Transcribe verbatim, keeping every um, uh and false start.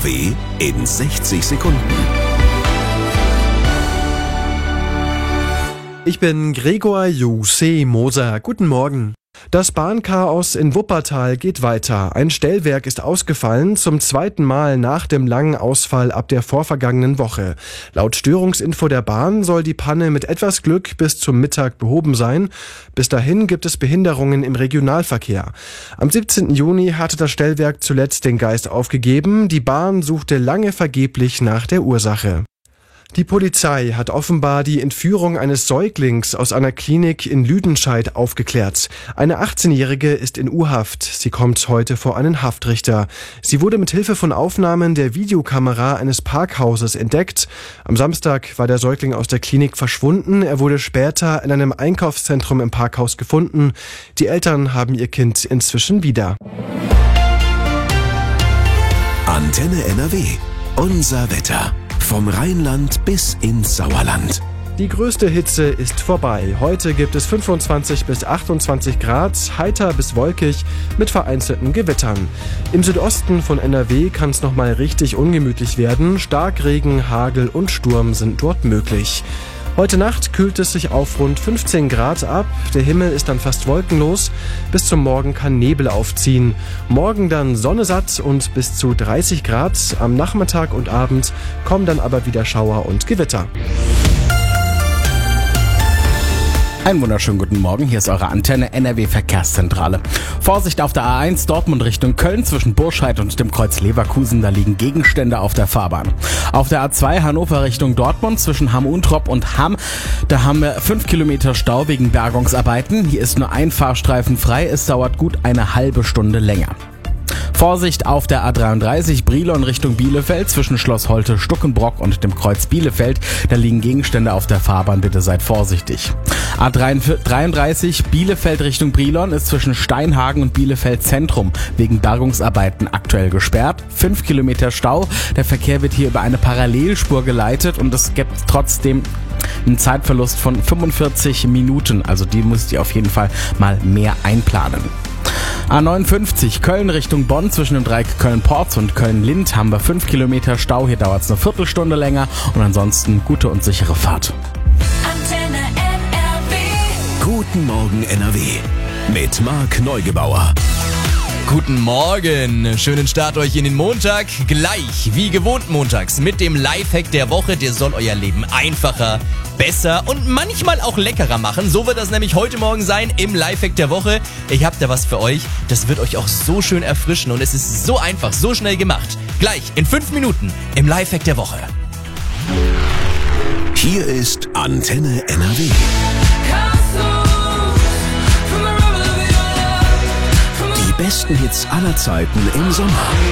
W in sechzig Sekunden. Ich bin Gregor Jose Moser. Guten Morgen. Das Bahnchaos in Wuppertal geht weiter. Ein Stellwerk ist ausgefallen, zum zweiten Mal nach dem langen Ausfall ab der vorvergangenen Woche. Laut Störungsinfo der Bahn soll die Panne mit etwas Glück bis zum Mittag behoben sein. Bis dahin gibt es Behinderungen im Regionalverkehr. Am siebzehnten Juni hatte das Stellwerk zuletzt den Geist aufgegeben. Die Bahn suchte lange vergeblich nach der Ursache. Die Polizei hat offenbar die Entführung eines Säuglings aus einer Klinik in Lüdenscheid aufgeklärt. Eine achtzehnjährige ist in U-Haft. Sie kommt heute vor einen Haftrichter. Sie wurde mit Hilfe von Aufnahmen der Videokamera eines Parkhauses entdeckt. Am Samstag war der Säugling aus der Klinik verschwunden. Er wurde später in einem Einkaufszentrum im Parkhaus gefunden. Die Eltern haben ihr Kind inzwischen wieder. Antenne N R W. Unser Wetter. Vom Rheinland bis ins Sauerland. Die größte Hitze ist vorbei. Heute gibt es fünfundzwanzig bis achtundzwanzig Grad, heiter bis wolkig mit vereinzelten Gewittern. Im Südosten von N R W kann es nochmal richtig ungemütlich werden. Starkregen, Hagel und Sturm sind dort möglich. Heute Nacht kühlt es sich auf rund fünfzehn Grad ab. Der Himmel ist dann fast wolkenlos. Bis zum Morgen kann Nebel aufziehen. Morgen dann Sonne satt und bis zu dreißig Grad. Am Nachmittag und Abend kommen dann aber wieder Schauer und Gewitter. Einen wunderschönen guten Morgen, hier ist eure Antenne N R W Verkehrszentrale. Vorsicht auf der A eins Dortmund Richtung Köln zwischen Burscheid und dem Kreuz Leverkusen, da liegen Gegenstände auf der Fahrbahn. Auf der A zwei Hannover Richtung Dortmund zwischen Hamm-Untrop und Hamm, da haben wir fünf Kilometer Stau wegen Bergungsarbeiten. Hier ist nur ein Fahrstreifen frei, es dauert gut eine halbe Stunde länger. Vorsicht auf der A dreiunddreißig Brilon Richtung Bielefeld zwischen Schloss Holte-Stuckenbrock und dem Kreuz Bielefeld. Da liegen Gegenstände auf der Fahrbahn, bitte seid vorsichtig. A dreiunddreißig Bielefeld Richtung Brilon ist zwischen Steinhagen und Bielefeld Zentrum wegen Bergungsarbeiten aktuell gesperrt. Fünf Kilometer Stau. Der Verkehr wird hier über eine Parallelspur geleitet und es gibt trotzdem einen Zeitverlust von fünfundvierzig Minuten. Also die müsst ihr auf jeden Fall mal mehr einplanen. A neunundfünfzig Köln Richtung Bonn zwischen dem Dreieck Köln-Porz und Köln-Lind haben wir fünf Kilometer Stau. Hier dauert es eine Viertelstunde länger und ansonsten gute und sichere Fahrt. Antenne N R W. Guten Morgen N R W. Mit Marc Neugebauer. Guten Morgen, schönen Start euch in den Montag. Gleich, wie gewohnt montags, mit dem Lifehack der Woche. Der soll euer Leben einfacher, besser und manchmal auch leckerer machen. So wird das nämlich heute Morgen sein im Lifehack der Woche. Ich hab da was für euch, das wird euch auch so schön erfrischen und es ist so einfach, so schnell gemacht. Gleich, in fünf Minuten, im Lifehack der Woche. Hier ist Antenne N R W. Die besten Hits aller Zeiten im Sommer.